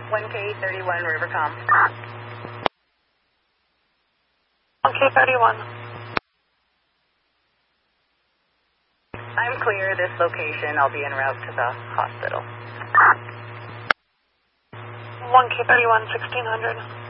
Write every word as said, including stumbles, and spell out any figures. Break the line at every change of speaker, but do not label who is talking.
one K thirty-one, Rivercom.
one K thirty-one.
I'm clear this location. I'll be en route to the hospital.
one K thirty-one, sixteen hundred.